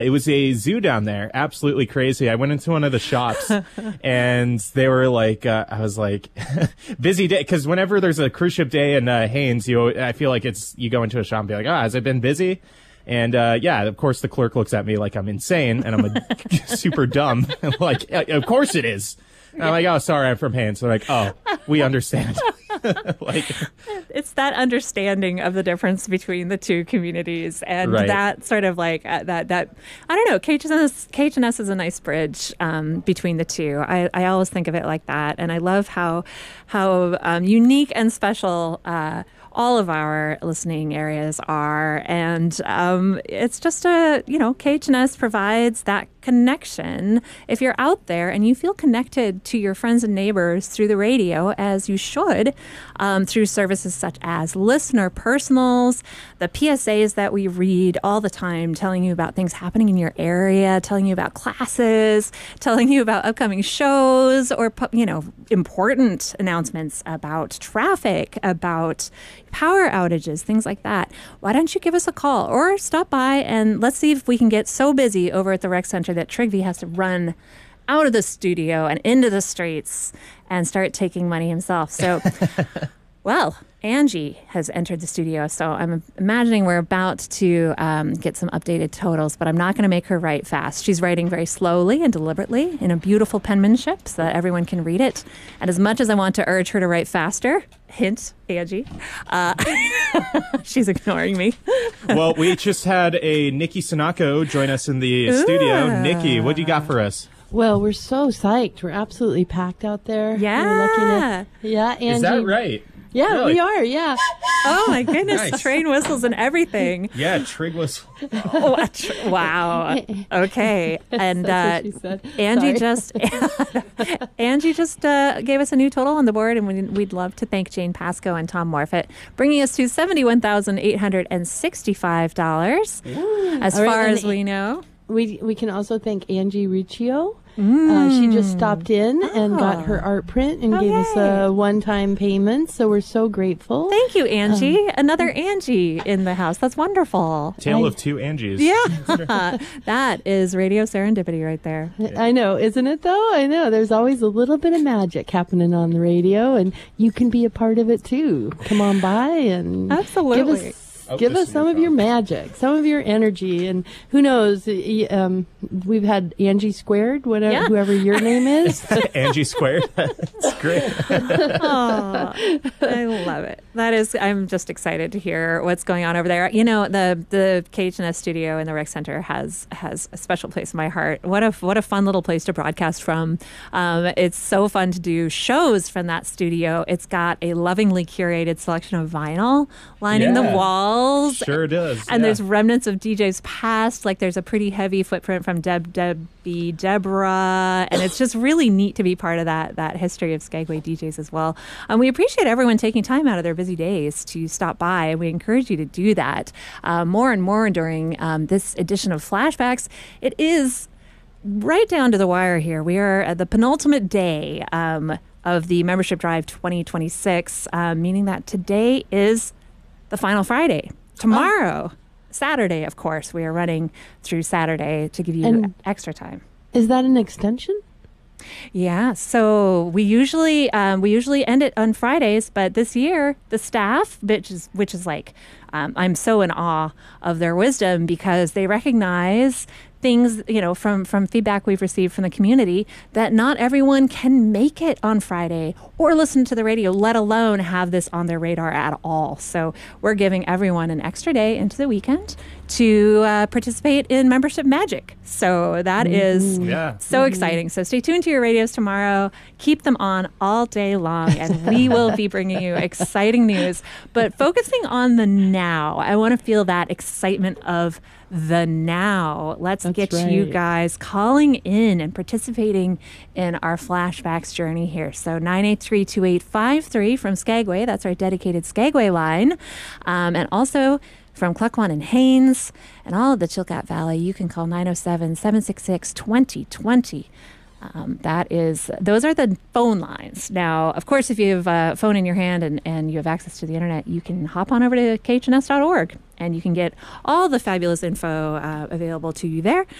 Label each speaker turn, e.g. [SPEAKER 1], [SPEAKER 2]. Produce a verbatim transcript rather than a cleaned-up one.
[SPEAKER 1] It was a zoo down there. Absolutely crazy. I went into one of the shops and they were like, uh, I was like, busy day. Cause whenever there's a cruise ship day in uh, Haines, you, I feel like it's, you go into a shop and be like, oh, has it been busy? And, uh, yeah, of course the clerk looks at me like I'm insane and I'm a super dumb. I'm like, of course it is. And I'm like, oh, sorry, I'm from Haines. They're like, oh, we understand. Like,
[SPEAKER 2] it's that understanding of the difference between the two communities, and
[SPEAKER 1] right.
[SPEAKER 2] that sort of like uh, that that I don't know. K H N S, K H N S is a nice bridge um, between the two. I, I always think of it like that, and I love how how um, unique and special Uh, all of our listening areas are. And um, it's just a, you know, K H N S provides that connection. If you're out there and you feel connected to your friends and neighbors through the radio, as you should, um, through services such as listener personals, the P S As that we read all the time, telling you about things happening in your area, telling you about classes, telling you about upcoming shows, or, you know, important announcements about traffic, about power outages, things like that. Why don't you give us a call or stop by and let's see if we can get so busy over at the rec center that Trigby has to run out of the studio and into the streets and start taking money himself. So, well, Angie has entered the studio, so I'm imagining we're about to um, get some updated totals, but I'm not going to make her write fast. She's writing very slowly and deliberately in a beautiful penmanship so that everyone can read it. And as much as I want to urge her to write faster, hint, Angie, uh, she's ignoring me.
[SPEAKER 1] Well, we just had a Nikki Sinako join us in the
[SPEAKER 2] Ooh.
[SPEAKER 1] studio. Nikki, what do you got for us?
[SPEAKER 3] Well, we're so psyched. We're absolutely packed out there.
[SPEAKER 2] Yeah.
[SPEAKER 3] We're lucky to, yeah, Angie.
[SPEAKER 1] Is that right?
[SPEAKER 3] Yeah,
[SPEAKER 1] Really?
[SPEAKER 3] we are, yeah.
[SPEAKER 2] Oh, my goodness.
[SPEAKER 1] Nice.
[SPEAKER 2] Train whistles and everything.
[SPEAKER 1] Yeah, Trig was.
[SPEAKER 2] Oh, a tr- wow. Okay. And uh,
[SPEAKER 3] That's what she said.
[SPEAKER 2] Angie
[SPEAKER 3] Sorry.
[SPEAKER 2] just Angie just uh, gave us a new total on the board, and we'd, we'd love to thank Jane Pasco and Tom Morfitt, bringing us to seventy-one thousand eight hundred sixty-five dollars as
[SPEAKER 3] All right,
[SPEAKER 2] far
[SPEAKER 3] and
[SPEAKER 2] as we know.
[SPEAKER 3] We we can also thank Angie Riccio.
[SPEAKER 2] Mm.
[SPEAKER 3] Uh, she just stopped in and
[SPEAKER 2] Oh.
[SPEAKER 3] got her art print and
[SPEAKER 2] Oh,
[SPEAKER 3] gave us
[SPEAKER 2] yay.
[SPEAKER 3] a one-time payment, so we're so grateful.
[SPEAKER 2] Thank you, Angie.
[SPEAKER 3] Um,
[SPEAKER 2] Another Angie in the house. That's wonderful.
[SPEAKER 1] Tale
[SPEAKER 3] I-
[SPEAKER 1] of two Angies.
[SPEAKER 2] Yeah. That is radio serendipity right there.
[SPEAKER 3] I know, isn't it though? I know. There's always a little bit of magic happening on the radio, and you can be a part of it too. Come on by and
[SPEAKER 2] Absolutely.
[SPEAKER 3] give us
[SPEAKER 1] Oh,
[SPEAKER 3] give
[SPEAKER 1] this
[SPEAKER 3] us
[SPEAKER 1] is
[SPEAKER 3] some
[SPEAKER 1] your
[SPEAKER 3] of your
[SPEAKER 1] phone.
[SPEAKER 3] magic, some of your energy, and who knows? y- Um, we've had Angie Squared, whatever,
[SPEAKER 2] Yeah.
[SPEAKER 3] whoever your name is.
[SPEAKER 1] Angie Squared. That's great.
[SPEAKER 2] Oh, I love it. That is, I'm just excited to hear what's going on over there. You know, the the K H N S studio in the Rec Center has has a special place in my heart. What a what a fun little place to broadcast from. Um, it's so fun to do shows from that studio. It's got a lovingly curated selection of vinyl lining the
[SPEAKER 1] Yeah.
[SPEAKER 2] walls.
[SPEAKER 1] Sure does.
[SPEAKER 2] And
[SPEAKER 1] yeah.
[SPEAKER 2] there's remnants of D Js past. Like there's a pretty heavy footprint from Deb, Debbie, Deborah, and it's just really neat to be part of that that history of Skagway D Js as well. And we appreciate everyone taking time out of their busy days to stop by. We encourage you to do that uh, more and more during um, this edition of Flashbacks. It is right down to the wire here. We are at the penultimate day um, of the Membership Drive twenty twenty-six, uh, meaning that today is the final Friday. Tomorrow, Saturday, of course, we are running through Saturday to give you
[SPEAKER 3] And-
[SPEAKER 2] extra time.
[SPEAKER 3] Is that an extension?
[SPEAKER 2] Yeah, so we usually um, we usually end it on Fridays, but this year the staff, which is which is like um, I'm so in awe of their wisdom because they recognize things, you know, from from feedback we've received from the community that not everyone can make it on Friday or listen to the radio, let alone have this on their radar at all. So we're giving everyone an extra day into the weekend to uh, participate in membership magic. So that is
[SPEAKER 1] Yeah.
[SPEAKER 2] so exciting. So stay tuned to your radios tomorrow. Keep them on all day long, and we will be bringing you exciting news. But focusing on the now, I want to feel that excitement of the now. Let's
[SPEAKER 3] That's
[SPEAKER 2] get you
[SPEAKER 3] right.
[SPEAKER 2] guys calling in and participating in our flashbacks journey here. So nine eight three, two eight five three from Skagway. That's our dedicated Skagway line. Um, and also from Cluckwan and Haines and all of the Chilkat Valley, you can call nine oh seven, seven six six, two oh two oh. Um, that is, those are the phone lines. Now, of course, if you have a phone in your hand and, and you have access to the internet, you can hop on over to K H N S dot org and you can get all the fabulous info uh, available to you there.